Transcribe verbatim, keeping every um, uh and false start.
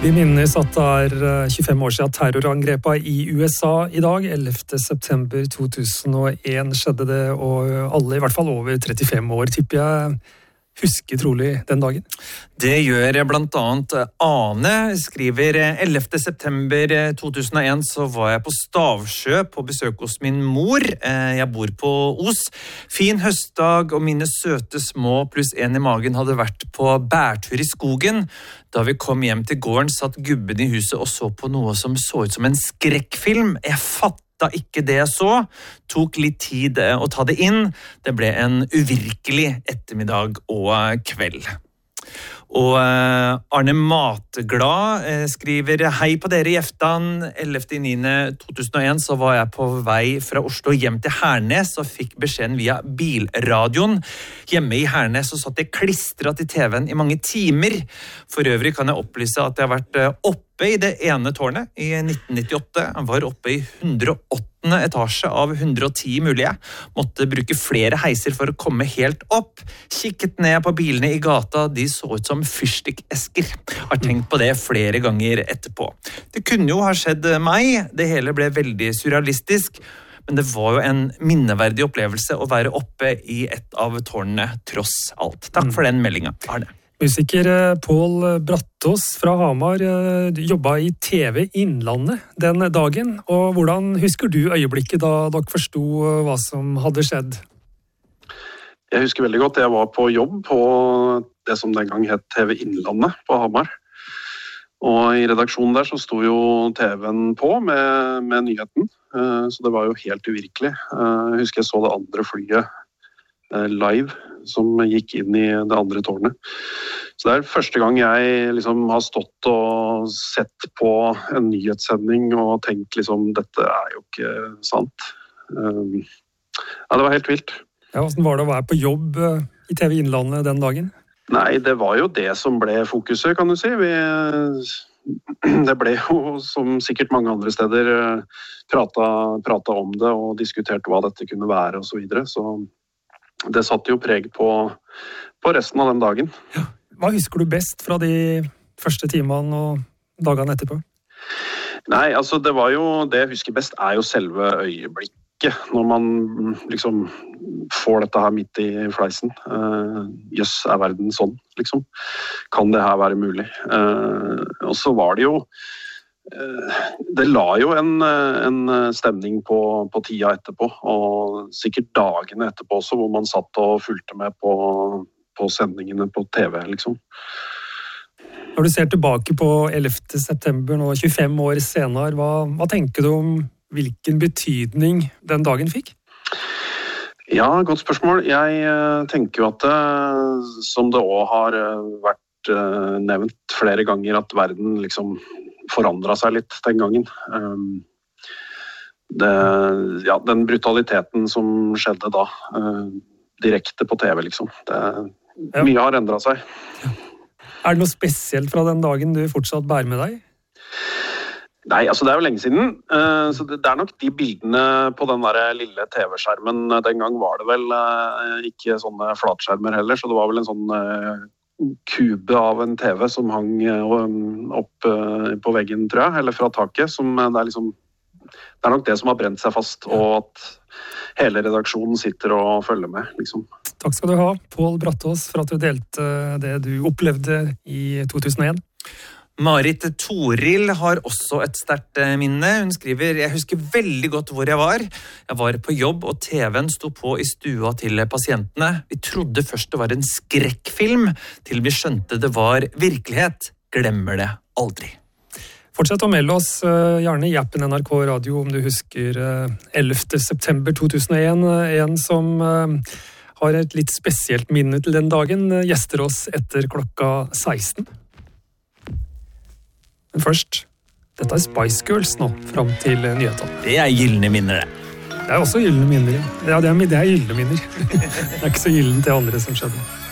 Vi minnes at det er tjuefem år siden terrorangrepet i U S A i dag. ellevte september to tusen og en skjedde det, og alle, i hvert fall over trettifem år, tipper jeg, husker trolig den dagen. Det gjør blant annet Ane, skriver ellevte september to tusen og en så var jeg på Stavsjø på besøk hos min mor. Jeg bor på Os. Fin høstdag, og mine søte små pluss en i magen hadde vært på bærtur i skogen. Da vi kom hjem til gården, satt gubben i huset og så på noe som så ut som en skrekkfilm. Jeg fattet da ikke det jeg så, tok litt tid å ta det inn. Det ble en uvirkelig ettermiddag og kveld. Og Arne Matglad skriver: Hei på dere i Jeftan. ellevte september to tusen og en så var jeg på vei fra Oslo hjem til Hernes og fikk beskjeden via bilradioen. Hjemme i Hernes så satt jeg klistret til T V-en i mange timer. For øvrig kan jeg opplyse at jeg har vært oppe i det ene tårnet i nitten nittiåtte. Jeg var oppe i hundre og åtte etasje av hundre og ti mulige. Måtte bruke flere heiser for å komme helt opp. Kikket ned på bilene i gata, de så ut som fyrstikkesker. Har tenkt på det flere ganger etterpå. Det kunne jo ha skjedd meg, det hele ble veldig surrealistisk, men det var jo en minneverdig opplevelse å være oppe i et av tårnene tross alt. Takk for den meldingen, Arne. Musiker Pål Brattås fra Hamar jobba i T V Innlandet den dagen. Og hvordan husker du øyeblikket da dere forsto hva som hadde skjedd? Jeg husker veldig godt. Jeg var på jobb på det som den gang het T V Innlandet på Hamar. Og i redaksjonen der så sto jo T V-en på med, med nyheten. Så det var jo helt uvirkelig. Jeg husker jeg så det andre flyet live som gikk inn i det andre tårnet. Så det er første gang jeg liksom har stått og sett på en nyhetssending og tenkt liksom, dette er jo ikke sant. Ja, det var helt vilt. Ja, hvordan var det å være på jobb i T V Innlandet den dagen? Nei, det var jo det som ble fokuset, kan du si. Vi, det ble jo, som sikkert mange andre steder, pratet, pratet om det og diskutert hva dette kunne være og så videre. Så det satt jo preg på, på resten av den dagen. Ja. Hva husker du best fra de første timene og dagene etterpå? Nei, altså det var jo, det jeg husker best er jo selve øyeblikket, når man liksom får dette her midt i fleisen. Uh, Jøss, er verden sånn, liksom? Kan det her være mulig? Uh, og så var det jo Det la jo en, en stemning på, på tida etterpå, og sikkert dagene etterpå også, hvor man satt og fulgte med på, på sendingene på T V, liksom. Når du ser tilbake på ellevte september nå, tjuefem år senere, hva, hva tenker du om hvilken betydning den dagen fikk? Ja, godt spørsmål. Jeg tenker jo at det, som det også har vært nevnt flere ganger, at verden liksom forandret seg litt den gangen. Det, ja, den brutaliteten som skjedde da, direkte på T V, liksom. Det, ja. Mye har endret seg. Ja. Er det noe spesielt fra den dagen du fortsatt bærer med deg? Nei, altså det er jo lenge siden. Så det, det er nok de bildene på den der lille T V-skjermen. Den gang var det vel ikke sånne flatskjermer heller, så det var vel en sånn kube av en T V som hang opp på veggen, tror jeg, eller fra taket, som det er liksom, det er nok det som har brent seg fast, og at hele redaksjonen sitter og følger med, liksom. Takk skal du ha, Pål Brattås, for at du delte det du opplevde i to tusen og en. Marit Toril har også et sterkt minne. Hun skriver: Jeg husker veldig godt hvor jeg var. Jeg var på jobb, og T V-en sto på i stua til pasientene. Vi trodde først det var en skrekkfilm, til vi skjønte det var virkelighet. Glemmer det aldri. Fortsett å melde oss, gjerne i appen N R K Radio, om du husker ellevte september to tusen og en. En som har et litt spesielt minne til den dagen, gjester oss etter klokka seksten. Men først, dette er Spice Girls nå, frem til nyhetene. Det er gyllene minner, det. Det er også gyllene minner, ja. Det er, det er, det er gyllene minner. Det er ikke så gyllen til andre som skjedde.